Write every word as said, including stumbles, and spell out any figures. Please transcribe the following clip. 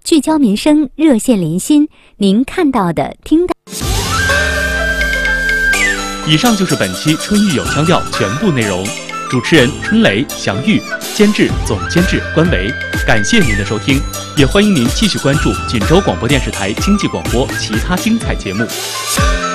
聚焦民生，热线连心，您看到的、听到。 以上就是本期春雨有腔调全部内容。主持人春雷、祥玉，监制总监制关维。感谢您的收听，也欢迎您继续关注锦州广播电视台经济广播其他精彩节目。